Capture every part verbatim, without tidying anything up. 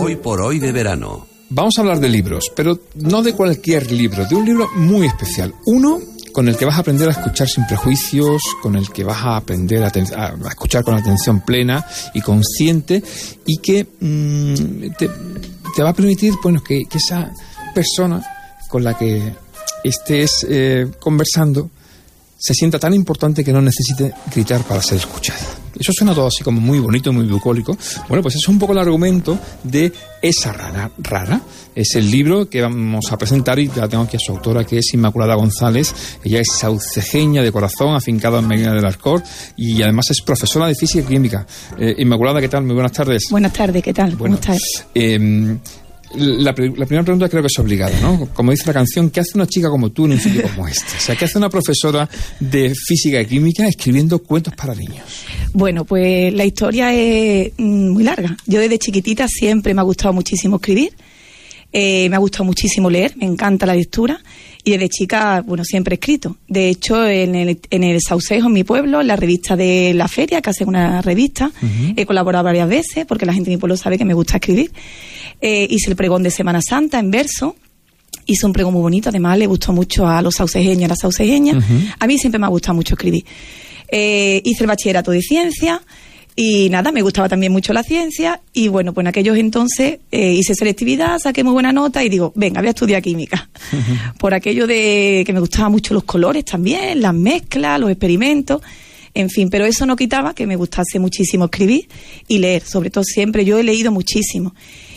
Hoy por hoy de verano. Vamos a hablar de libros, pero no de cualquier libro, de un libro muy especial. Uno con el que vas a aprender a escuchar sin prejuicios, con el que vas a aprender a, ten- a escuchar con atención plena y consciente, y que mmm, te, te va a permitir, bueno, que, que esa persona con la que estés eh, conversando se sienta tan importante que no necesite gritar para ser escuchada. Eso suena todo así como muy bonito, muy bucólico. Bueno, pues es un poco el argumento de Esa rana rara. Es el libro que vamos a presentar y ya tengo aquí a su autora, que es Inmaculada González. Ella es saucejeña de corazón, afincada en Medina del Arcor, y además es profesora de física y química. Eh, Inmaculada, ¿qué tal? Muy buenas tardes. Buenas tardes, ¿qué tal? Bueno, ¿Cómo estás? Eh, La, la primera pregunta creo que es obligada, ¿no? Como dice la canción, ¿qué hace una chica como tú en un sitio como este? O sea, ¿qué hace una profesora de física y química escribiendo cuentos para niños? Bueno, pues la historia es muy larga. Yo desde chiquitita siempre me ha gustado muchísimo escribir, eh, me ha gustado muchísimo leer, me encanta la lectura, y desde chica, bueno, siempre he escrito. De hecho, en el, en el Saucejo, en mi pueblo, en la revista de la feria, que hace una revista, uh-huh. he colaborado varias veces, porque la gente de mi pueblo sabe que me gusta escribir. Eh, hice el pregón de Semana Santa en verso, hice un pregón muy bonito, además le gustó mucho a los saucejeños y a las saucejeñas. Uh-huh. A mí siempre me ha gustado mucho escribir. Eh, hice el bachillerato de ciencia y nada, me gustaba también mucho la ciencia, y bueno, pues en aquellos entonces eh, hice selectividad, saqué muy buena nota y digo, venga, voy a estudiar química. Uh-huh. Por aquello de que me gustaban mucho los colores también, las mezclas, los experimentos. En fin, pero eso no quitaba que me gustase muchísimo escribir y leer, sobre todo siempre yo he leído muchísimo.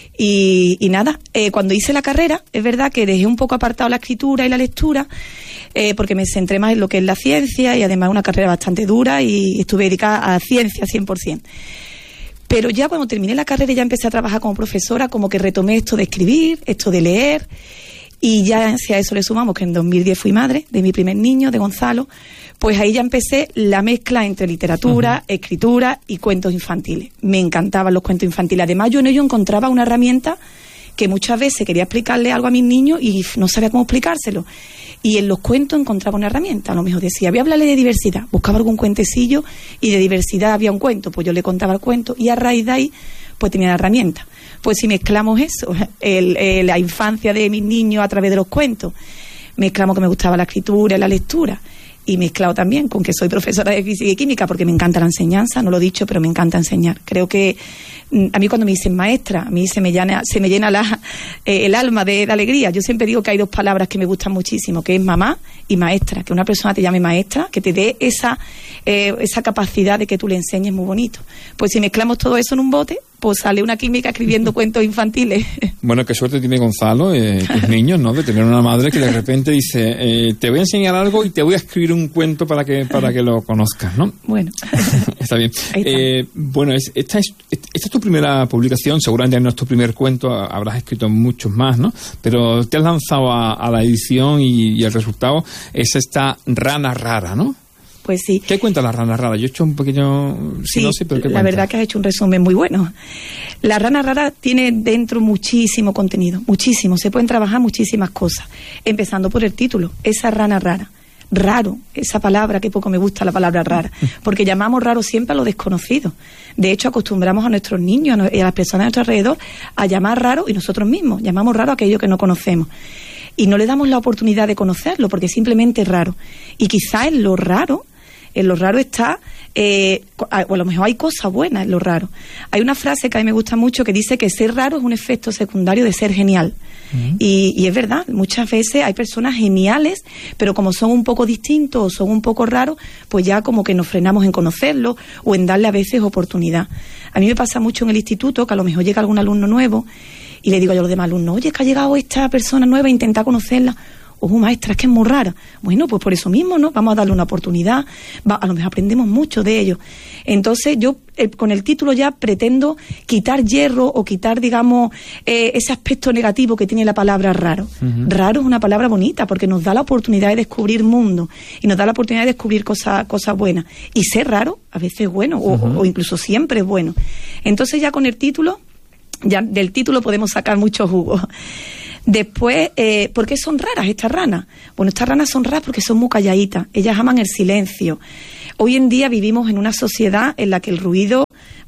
Y, y nada, eh, cuando hice la carrera, es verdad que dejé un poco apartado la escritura y la lectura, eh, porque me centré más en lo que es la ciencia, y además una carrera bastante dura, y estuve dedicada a ciencia cien por ciento. Pero ya cuando terminé la carrera y ya empecé a trabajar como profesora, como que retomé esto de escribir, esto de leer, y ya si a eso le sumamos que en dos mil diez fui madre de mi primer niño, de Gonzalo, pues ahí ya empecé la mezcla entre literatura, uh-huh. escritura y cuentos infantiles. Me encantaban los cuentos infantiles. Además, yo en ello encontraba una herramienta que muchas veces quería explicarle algo a mis niños y no sabía cómo explicárselo. Y en los cuentos encontraba una herramienta. A lo mejor decía, voy a hablarle de diversidad. Buscaba algún cuentecillo y de diversidad había un cuento. Pues yo le contaba el cuento y a raíz de ahí pues tenía la herramienta. Pues si mezclamos eso, el, el, la infancia de mis niños a través de los cuentos, mezclamos que me gustaba la escritura y la lectura, y mezclado también con que soy profesora de física y química, porque me encanta la enseñanza, no lo he dicho, pero me encanta enseñar. Creo que a mí cuando me dicen maestra, a mí se me llena, se me llena la, eh, el alma de, de alegría. Yo siempre digo que hay dos palabras que me gustan muchísimo, que es mamá y maestra. Que una persona te llame maestra, que te dé esa, eh, esa capacidad de que tú le enseñes, muy bonito. Pues si mezclamos todo eso en un bote, pues sale una química escribiendo cuentos infantiles. Bueno, qué suerte tiene Gonzalo, eh, tus niños, ¿no? De tener una madre que de repente dice, eh, te voy a enseñar algo y te voy a escribir un cuento para que para que lo conozcas, ¿no? Bueno. Está bien. Está. Eh, bueno, es, esta, es, esta es tu primera publicación, seguramente no es tu primer cuento, habrás escrito muchos más, ¿no? Pero te has lanzado a, a la edición y, y el resultado es esta Rana Rara, ¿no? Pues sí. ¿Qué cuenta la rana rara? Yo he hecho un pequeño... Sí, no sé, pero ¿qué la cuenta? Verdad que has hecho un resumen muy bueno. La rana rara tiene dentro muchísimo contenido, muchísimo. Se pueden trabajar muchísimas cosas, empezando por el título, Esa rana rara. Raro, esa palabra, que poco me gusta la palabra rara, porque llamamos raro siempre a lo desconocido. De hecho, acostumbramos a nuestros niños y a las personas a nuestro alrededor a llamar raro, y nosotros mismos llamamos raro a aquello que no conocemos. Y no le damos la oportunidad de conocerlo, porque simplemente es raro. Y quizá en lo raro, en lo raro está, eh, o a lo mejor hay cosas buenas en lo raro. Hay una frase que a mí me gusta mucho que dice que ser raro es un efecto secundario de ser genial. Uh-huh. Y, y es verdad, muchas veces hay personas geniales, pero como son un poco distintos o son un poco raros, pues ya como que nos frenamos en conocerlos o en darle a veces oportunidad. A mí me pasa mucho en el instituto que a lo mejor llega algún alumno nuevo y le digo yo a los demás alumnos, oye, que ha llegado esta persona nueva, intenta conocerla. Oh, maestra, es que es muy rara. Bueno, pues por eso mismo, ¿no? Vamos a darle una oportunidad. Va, a lo mejor aprendemos mucho de ello. Entonces, yo eh, con el título ya pretendo quitar hierro o quitar, digamos, eh, ese aspecto negativo que tiene la palabra raro. Uh-huh. Raro es una palabra bonita porque nos da la oportunidad de descubrir mundo y nos da la oportunidad de descubrir cosas cosas buenas. Y ser raro a veces es bueno, o, uh-huh. o incluso siempre es bueno. Entonces, ya con el título, ya del título podemos sacar mucho jugo. Después, eh, ¿por qué son raras estas ranas? Bueno, estas ranas son raras porque son muy calladitas. Ellas aman el silencio. Hoy en día vivimos en una sociedad en la que el ruido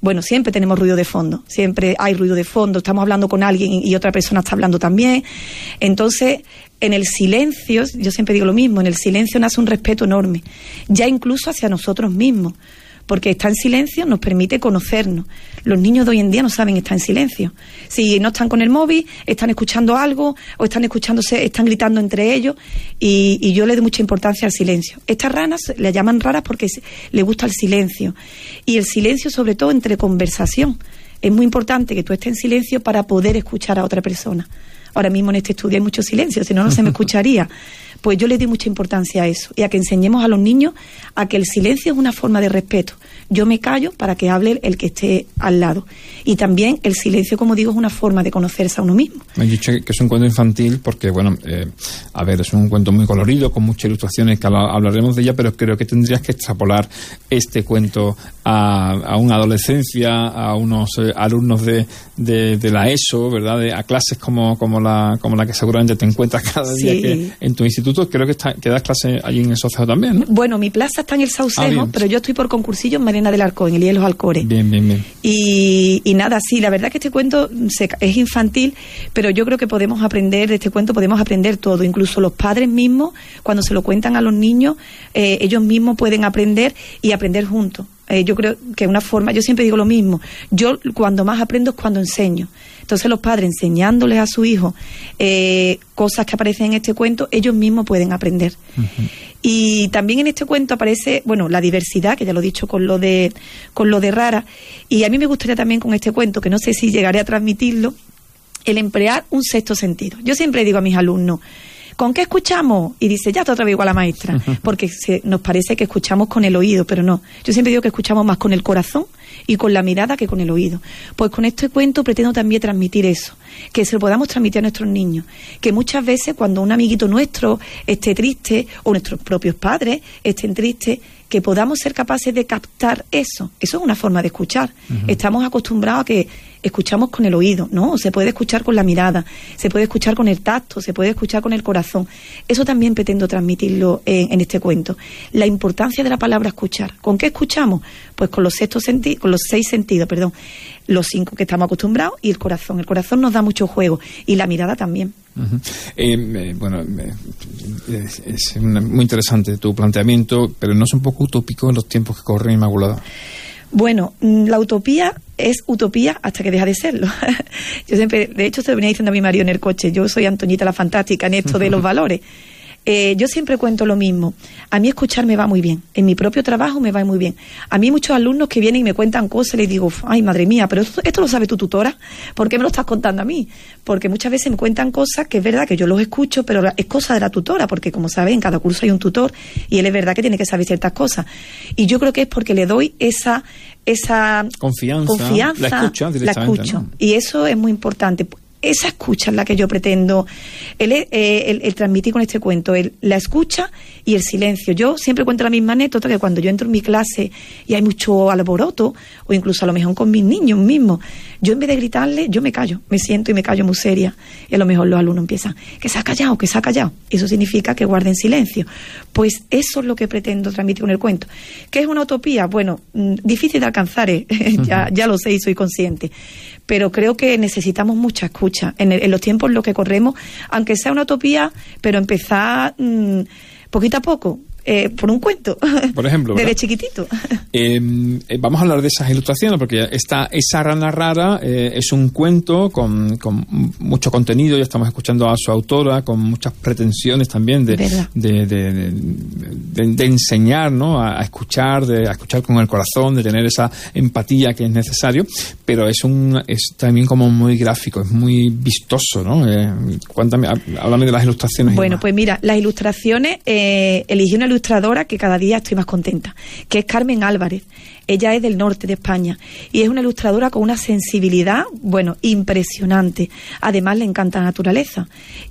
Bueno, siempre tenemos ruido de fondo, siempre hay ruido de fondo, estamos hablando con alguien y otra persona está hablando también. Entonces, en el silencio, yo siempre digo lo mismo, en el silencio nace un respeto enorme, ya incluso hacia nosotros mismos, porque estar en silencio nos permite conocernos. Los niños de hoy en día no saben estar en silencio. Si no están con el móvil, están escuchando algo o están escuchándose, están gritando entre ellos, y, y yo le doy mucha importancia al silencio. Estas ranas le llaman raras porque le gusta el silencio, y el silencio sobre todo entre conversación. Es muy importante que tú estés en silencio para poder escuchar a otra persona. Ahora mismo en este estudio hay mucho silencio, si no, no se me escucharía. Pues yo le doy mucha importancia a eso y a que enseñemos a los niños a que el silencio es una forma de respeto. Yo me callo para que hable el que esté al lado. Y también el silencio, como digo, es una forma de conocerse a uno mismo. Me has dicho que es un cuento infantil porque, bueno, eh, a ver, es un cuento muy colorido, con muchas ilustraciones, que hablaremos de ella, pero creo que tendrías que extrapolar este cuento a, a una adolescencia, a unos eh, alumnos de, de, de la ESO, ¿verdad? De, a clases como, como, la, como la que seguramente te encuentras cada sí. día que, en tu instituto. Creo que, está, que das clases allí en el Saucedo también, ¿no? Bueno, mi plaza está en el Saucedo, ah, pero yo estoy por concursillo en Marina del Arco, en el I E Los Alcores. Bien, bien, bien. Y, y nada, sí, la verdad que este cuento se, es infantil, pero yo creo que podemos aprender de este cuento, podemos aprender todo. Incluso los padres mismos, cuando se lo cuentan a los niños, eh, ellos mismos pueden aprender y aprender juntos. Eh, yo creo que una forma, yo siempre digo lo mismo, yo cuando más aprendo es cuando enseño. Entonces los padres enseñándoles a su hijo eh, cosas que aparecen en este cuento, ellos mismos pueden aprender. Uh-huh. Y también en este cuento aparece, bueno, la diversidad, que ya lo he dicho con lo de con lo de rara, y a mí me gustaría también con este cuento, que no sé si llegaré a transmitirlo, el emplear un sexto sentido. Yo siempre digo a mis alumnos, ¿con qué escuchamos? Y dice, ya te otra vez igual a la maestra, porque se, nos parece que escuchamos con el oído, pero no. Yo siempre digo que escuchamos más con el corazón y con la mirada que con el oído. Pues con este cuento pretendo también transmitir eso, que se lo podamos transmitir a nuestros niños, que muchas veces cuando un amiguito nuestro esté triste, o nuestros propios padres estén tristes, que podamos ser capaces de captar eso. Eso es una forma de escuchar. Uh-huh. Estamos acostumbrados a que escuchamos con el oído, ¿no? Se puede escuchar con la mirada, se puede escuchar con el tacto, se puede escuchar con el corazón. Eso también pretendo transmitirlo en, en este cuento. La importancia de la palabra escuchar. ¿Con qué escuchamos? Pues con los sextos senti- con los seis sentidos, perdón. Los cinco que estamos acostumbrados y el corazón. El corazón nos da mucho juego y la mirada también. Uh-huh. eh, eh, bueno, eh, es, es una, muy interesante tu planteamiento, pero ¿no es un poco utópico en los tiempos que corren, Inmaculada? Bueno, la utopía es utopía hasta que deja de serlo. Yo siempre, de hecho, se lo venía diciendo a mi marido en el coche, yo soy Antoñita la Fantástica en esto de los valores. Eh, yo siempre cuento lo mismo. A mí escuchar me va muy bien. En mi propio trabajo me va muy bien. A mí muchos alumnos que vienen y me cuentan cosas, les digo, ay, madre mía, pero esto, esto lo sabe tu tutora. ¿Por qué me lo estás contando a mí? Porque muchas veces me cuentan cosas que es verdad que yo los escucho, pero es cosa de la tutora, porque como saben, en cada curso hay un tutor y él es verdad que tiene que saber ciertas cosas. Y yo creo que es porque le doy esa esa confianza, confianza la escucha directamente, la escucho, ¿no? Y eso es muy importante. Esa escucha es la que yo pretendo el, el, el, el transmitir con este cuento, el, la escucha y el silencio. Yo siempre cuento la misma anécdota, que cuando yo entro en mi clase y hay mucho alboroto, o incluso a lo mejor con mis niños mismos, yo en vez de gritarle, yo me callo, me siento y me callo muy seria, y a lo mejor los alumnos empiezan, que se ha callado, que se ha callado. Eso significa que guarden silencio. Pues eso es lo que pretendo transmitir con el cuento. ¿Qué es una utopía? Bueno, difícil de alcanzar, ¿eh? ya, ya lo sé y soy consciente. Pero creo que necesitamos mucha escucha en, el, en los tiempos en los que corremos, aunque sea una utopía, pero empezar mmm, poquito a poco. Eh, por un cuento, por ejemplo, desde chiquitito. Eh, eh, vamos a hablar de esas ilustraciones, porque esta, esa rana rara eh, es un cuento con, con mucho contenido, ya estamos escuchando a su autora, con muchas pretensiones también de, de, de, de, de, de enseñar, ¿no? a, a escuchar, de, a escuchar con el corazón, de tener esa empatía que es necesario, pero es un es también como muy gráfico, es muy vistoso, ¿no? Eh, cuéntame, háblame de las ilustraciones. Bueno, pues mira, las ilustraciones, eh, elegí una ilustradora que cada día estoy más contenta, que es Carmen Álvarez. Ella es del norte de España y es una ilustradora con una sensibilidad, bueno, impresionante. Además le encanta la naturaleza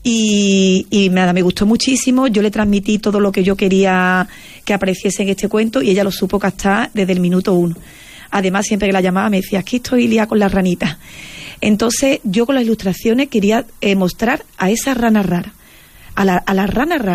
y, y nada, me gustó muchísimo. Yo le transmití todo lo que yo quería que apareciese en este cuento y ella lo supo captar desde el minuto uno. Además, siempre que la llamaba me decía, aquí estoy liada con las ranitas. Entonces yo con las ilustraciones quería eh, mostrar a esa rana rara, a la, a la rana rara,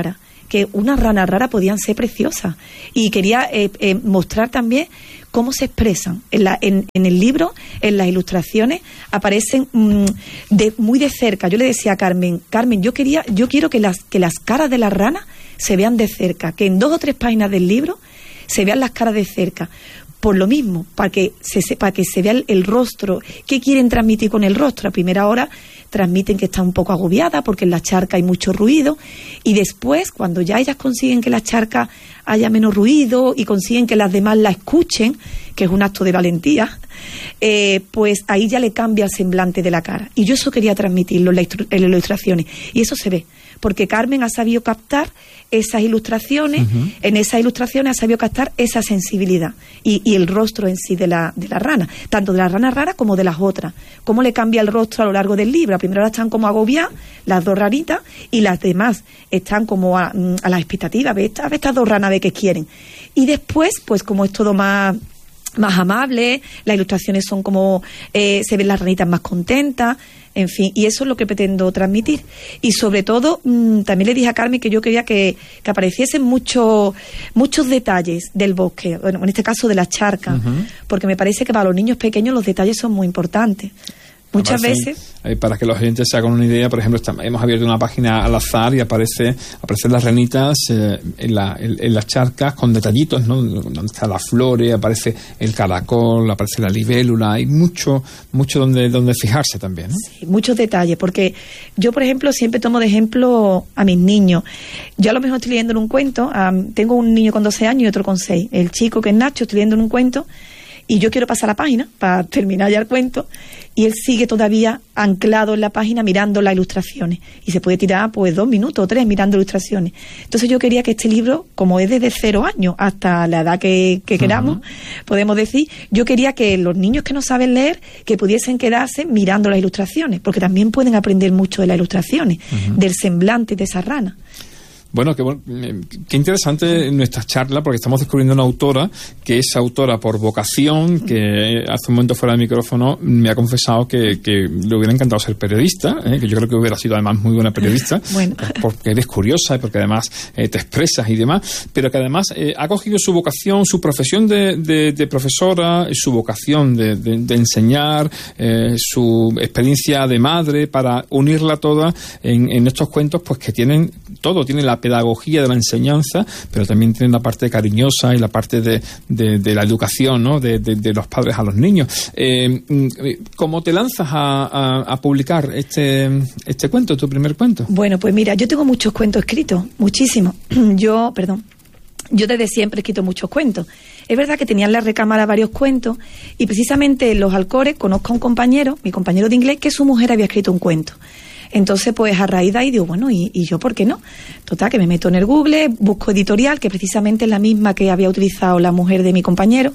que unas ranas raras podían ser preciosas. Y quería eh, eh, mostrar también cómo se expresan. En, la, en, en el libro, en las ilustraciones, aparecen mmm, de, muy de cerca. Yo le decía a Carmen, Carmen, yo quería, yo quiero que las, que las caras de las ranas se vean de cerca, que en dos o tres páginas del libro se vean las caras de cerca. Por lo mismo, para que se sepa, que se vea el, el rostro. ¿Qué quieren transmitir con el rostro? A primera hora transmiten que está un poco agobiada porque en la charca hay mucho ruido, y después, cuando ya ellas consiguen que la charca haya menos ruido y consiguen que las demás la escuchen, que es un acto de valentía, eh, pues ahí ya le cambia el semblante de la cara. Y yo eso quería transmitirlo en, la en las ilustraciones, y eso se ve, porque Carmen ha sabido captar esas ilustraciones, uh-huh. en esas ilustraciones ha sabido captar esa sensibilidad y, y el rostro en sí de la, de la rana, tanto de la rana rara como de las otras. Cómo le cambia el rostro a lo largo del libro. A primera hora están como agobiadas, las dos ranitas, y las demás están como a, a la expectativa, ve estas, estas dos ranas de qué quieren. Y después, pues como es todo más... más amable, las ilustraciones son como, eh, se ven las ranitas más contentas, en fin, y eso es lo que pretendo transmitir. Y sobre todo, mmm, también le dije a Carmen que yo quería que, que apareciesen muchos muchos detalles del bosque, bueno, en este caso de la charca, uh-huh. porque me parece que para los niños pequeños los detalles son muy importantes. Muchas aparecen, veces... Eh, para que los oyentes se hagan una idea, por ejemplo, está, hemos abierto una página al azar y aparece aparecen las ranitas eh, en, la, en, en las charcas con detallitos, ¿no? Donde está la flore, aparece el caracol, aparece la libélula, hay mucho mucho donde, donde fijarse también, ¿no? Sí, muchos detalles, porque yo, por ejemplo, siempre tomo de ejemplo a mis niños. Yo a lo mejor estoy leyendo en un cuento, um, tengo un niño con doce años y otro con seis. El chico, que es Nacho, estoy leyendo en un cuento y yo quiero pasar la página para terminar ya el cuento, y él sigue todavía anclado en la página mirando las ilustraciones, y se puede tirar pues dos minutos o tres mirando ilustraciones. Entonces yo quería que este libro, como es desde cero años hasta la edad que, que queramos, uh-huh. podemos decir, yo quería que los niños que no saben leer, que pudiesen quedarse mirando las ilustraciones, porque también pueden aprender mucho de las ilustraciones, uh-huh. del semblante de esa rana. Bueno, qué, qué interesante nuestra charla, porque estamos descubriendo una autora que es autora por vocación, que hace un momento fuera del micrófono me ha confesado que, que le hubiera encantado ser periodista, ¿eh? Que yo creo que hubiera sido además muy buena periodista, bueno. porque eres curiosa y porque además eh, te expresas y demás, pero que además eh, ha cogido su vocación, su profesión de, de, de profesora, su vocación de, de, de enseñar, eh, su experiencia de madre, para unirla toda en, en estos cuentos, pues que tienen todo, tienen la pedagogía de la enseñanza, pero también tienen la parte cariñosa y la parte de, de, de la educación, ¿no? de, de, de los padres a los niños. Eh, ¿Cómo te lanzas a, a, a publicar este, este cuento, tu primer cuento? Bueno, pues mira, yo tengo muchos cuentos escritos, muchísimos. Yo, perdón, yo desde siempre he escrito muchos cuentos. Es verdad que tenía en la recámara varios cuentos, y precisamente en Los Alcores conozco a un compañero, mi compañero de inglés, que su mujer había escrito un cuento. Entonces, pues a raíz de ahí digo, bueno, ¿y, y yo por qué no? Total, que me meto en el Google, busco editorial, que precisamente es la misma que había utilizado la mujer de mi compañero,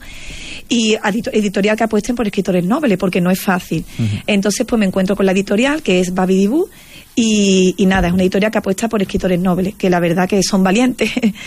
y editorial que apuesten por escritores nobles, porque no es fácil. Uh-huh. Entonces, pues me encuentro con la editorial, que es Babi Dibú, y, y nada, es una editorial que apuesta por escritores nobles, que la verdad que son valientes.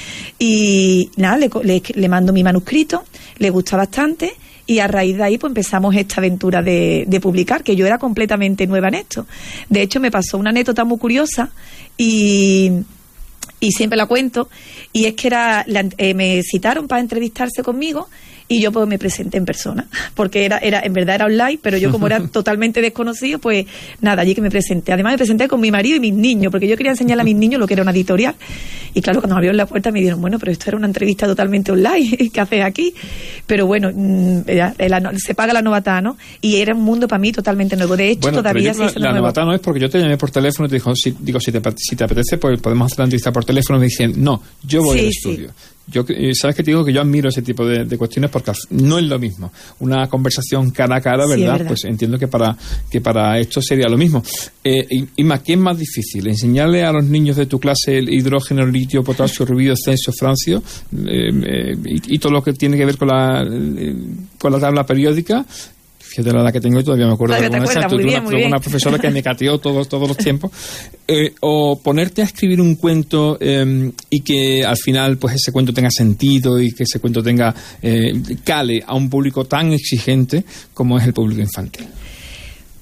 Y nada, le, le, le mando mi manuscrito, le gusta bastante, y a raíz de ahí pues empezamos esta aventura de, de publicar, que yo era completamente nueva en esto. De hecho, me pasó una anécdota muy curiosa y, y siempre la cuento, y es que era la, eh, me citaron para entrevistarse conmigo, y yo pues me presenté en persona, porque era, era en verdad era online, pero yo como era totalmente desconocido, pues nada, allí que me presenté. Además me presenté con mi marido y mis niños, porque yo quería enseñarle a mis niños lo que era una editorial. Y claro, cuando me abrieron la puerta me dijeron, bueno, pero esto era una entrevista totalmente online, ¿qué haces aquí? Pero bueno, era, era, se paga la novatada, ¿no? Y era un mundo para mí totalmente nuevo. De hecho, bueno, todavía sí. La, la novatada no es porque yo te llamé por teléfono y te dijo, si, digo, si te, si te apetece, pues podemos hacer la entrevista por teléfono. Me dicen, no, yo voy sí, al estudio. Sí. Yo, sabes que te digo que yo admiro ese tipo de, de cuestiones, porque no es lo mismo una conversación cara a cara, ¿verdad? Sí, verdad. Pues entiendo que para que para esto sería lo mismo. Eh, Inma, ¿qué es más difícil? ¿Enseñarle a los niños de tu clase el hidrógeno, el litio, potasio, rubidio, censio, francio eh, eh, y, y todo lo que tiene que ver con la eh, con la tabla periódica? Fíjate la edad que tengo y todavía me acuerdo de alguna exacto, de una, bien, una profesora que me cateó todos, todos los tiempos. Eh, o ponerte a escribir un cuento eh, y que al final pues ese cuento tenga sentido y que ese cuento tenga eh, cale a un público tan exigente como es el público infantil.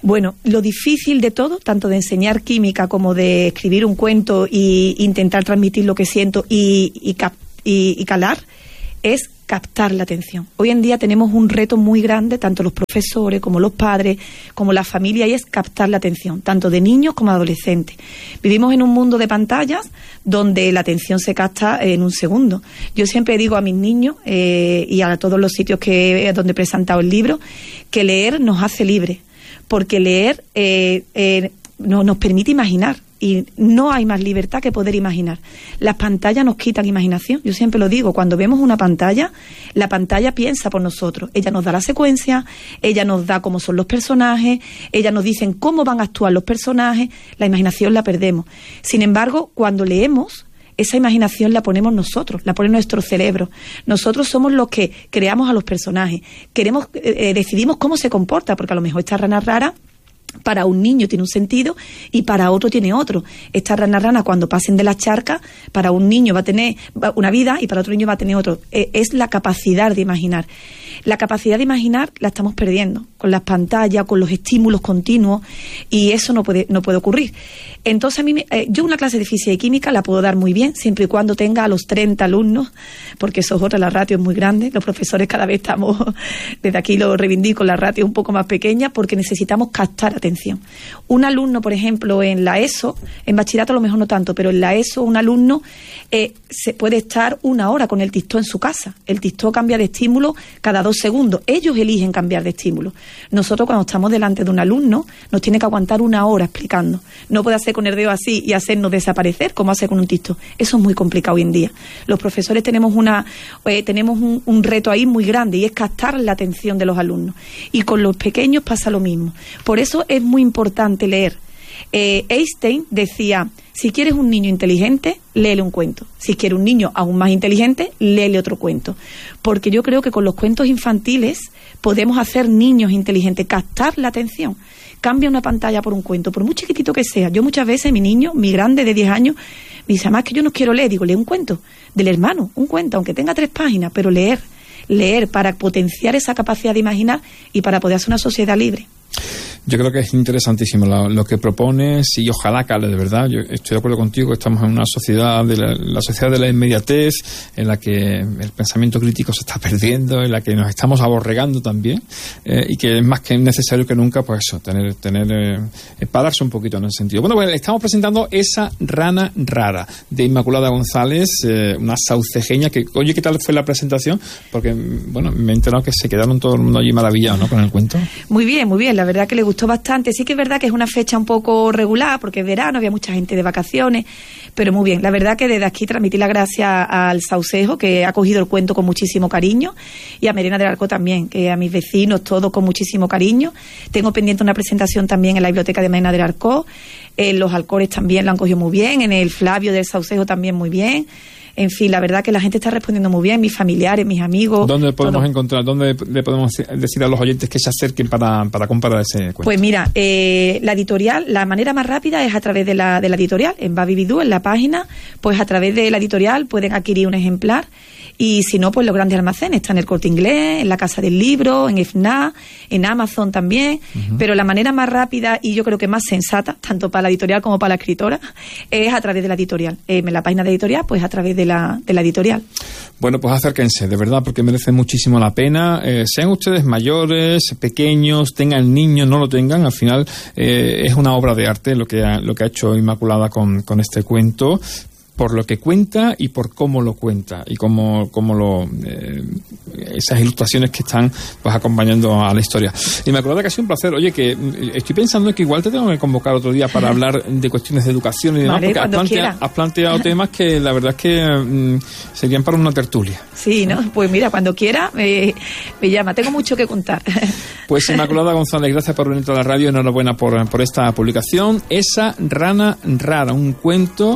Bueno, lo difícil de todo, tanto de enseñar química como de escribir un cuento e intentar transmitir lo que siento y, y, cap, y, y calar, es captar la atención. Hoy en día tenemos un reto muy grande, tanto los profesores como los padres, como la familia, y es captar la atención, tanto de niños como de adolescentes. Vivimos en un mundo de pantallas donde la atención se capta en un segundo. Yo siempre digo a mis niños eh, y a todos los sitios que donde he presentado el libro, que leer nos hace libres, porque leer eh, eh, no, nos permite imaginar. Y no hay más libertad que poder imaginar. Las pantallas nos quitan imaginación. Yo siempre lo digo, cuando vemos una pantalla, la pantalla piensa por nosotros. Ella nos da la secuencia, ella nos da cómo son los personajes, ella nos dice cómo van a actuar los personajes. La imaginación la perdemos. Sin embargo, cuando leemos, esa imaginación la ponemos nosotros, la pone nuestro cerebro. Nosotros somos los que creamos a los personajes. Queremos, eh, decidimos cómo se comporta, porque a lo mejor esta rana rara para un niño tiene un sentido y para otro tiene otro. Esta rana rana, cuando pasen de la charca, para un niño va a tener una vida y para otro niño va a tener otro. Es la capacidad de imaginar. La capacidad de imaginar la estamos perdiendo con las pantallas, con los estímulos continuos, y eso no puede no puede ocurrir. Entonces, a mí, eh, yo una clase de física y química la puedo dar muy bien, siempre y cuando tenga a los treinta alumnos, porque eso es otra, la ratio es muy grande. Los profesores cada vez estamos, desde aquí lo reivindico, la ratio es un poco más pequeña, porque necesitamos captar atención. Un alumno, por ejemplo, en la ESO, en bachillerato a lo mejor no tanto, pero en la ESO un alumno eh, se puede estar una hora con el TikTok en su casa. El TikTok cambia de estímulo cada dos segundos. Ellos eligen cambiar de estímulo. Nosotros, cuando estamos delante de un alumno, nos tiene que aguantar una hora explicando. No puede hacer con el dedo así y hacernos desaparecer como hace con un TikTok. Eso es muy complicado hoy en día. Los profesores tenemos una eh, tenemos un, un reto ahí muy grande, y es captar la atención de los alumnos. Y con los pequeños pasa lo mismo. Por eso es muy importante leer. Eh, Einstein decía, si quieres un niño inteligente, léele un cuento. Si quieres un niño aún más inteligente, léele otro cuento. Porque yo creo que con los cuentos infantiles podemos hacer niños inteligentes, captar la atención. Cambia una pantalla por un cuento, por muy chiquitito que sea. Yo muchas veces, mi niño, mi grande de diez años, me dice, además que yo no quiero leer. Digo, lee un cuento del hermano, un cuento, aunque tenga tres páginas, pero leer. Leer para potenciar esa capacidad de imaginar y para poder hacer una sociedad libre. Yo creo que es interesantísimo lo, lo que propones, y ojalá cale de verdad. Yo estoy de acuerdo contigo que estamos en una sociedad de la, la sociedad de la inmediatez, en la que el pensamiento crítico se está perdiendo, en la que nos estamos aborregando también, eh, y que es más que necesario que nunca, pues eso, tener, tener eh, pararse un poquito en ese sentido. Bueno, pues estamos presentando Esa rana rara, de Inmaculada González, eh, una saucejeña que, oye, ¿qué tal fue la presentación? Porque, bueno, me he enterado que se quedaron todo el mundo allí maravillados, ¿no?, con el cuento. Muy bien, muy bien, la verdad que le gustó bastante. Sí que es verdad que es una fecha un poco regular, porque es verano, había mucha gente de vacaciones, pero muy bien. La verdad que desde aquí transmití la gracia al Saucejo, que ha cogido el cuento con muchísimo cariño, y a Medina del Arco también, que a mis vecinos, todos con muchísimo cariño. Tengo pendiente una presentación también en la biblioteca de Medina del Arco. En los Alcores también lo han cogido muy bien, en el Flavio del Saucejo también muy bien. En fin, la verdad que la gente está respondiendo muy bien, mis familiares, mis amigos. ¿Dónde podemos todo. encontrar, dónde le podemos decir a los oyentes que se acerquen para, para comprar ese cuento? Pues mira, eh, la editorial, la manera más rápida es a través de la, de la editorial, en Babi Bidú, en la página, pues a través de la editorial pueden adquirir un ejemplar. Y si no, pues los grandes almacenes, está en el Corte Inglés, en la Casa del Libro, en F N A, en Amazon también, uh-huh. Pero la manera más rápida y yo creo que más sensata, tanto para la editorial como para la escritora, es a través de la editorial. Eh, en la página de editorial, pues a través de la, de la editorial. Bueno, pues acérquense, de verdad, porque merece muchísimo la pena. Eh, sean ustedes mayores, pequeños, tengan niños, no lo tengan, al final eh, es una obra de arte lo que ha, lo que ha hecho Inmaculada con, con este cuento, por lo que cuenta y por cómo lo cuenta y cómo, cómo lo eh, esas ilustraciones que están pues acompañando a la historia. Inmaculada, que ha sido un placer. Oye, que estoy pensando que igual te tengo que convocar otro día para hablar de cuestiones de educación y demás, vale, porque has, plantea, has planteado temas que la verdad es que mm, serían para una tertulia. Sí, ¿no? Pues mira, cuando quiera me, me llama, tengo mucho que contar. Pues Inmaculada González, gracias por venir a la radio, enhorabuena por, por esta publicación. Esa rana rara, un cuento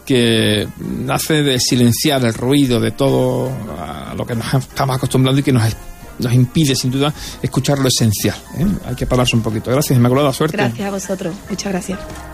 que hace de silenciar el ruido de todo a lo que nos estamos acostumbrando y que nos, nos impide sin duda escuchar lo esencial, ¿eh? Hay que pararse un poquito. Gracias, Inmaculada, suerte. Gracias a vosotros, muchas gracias.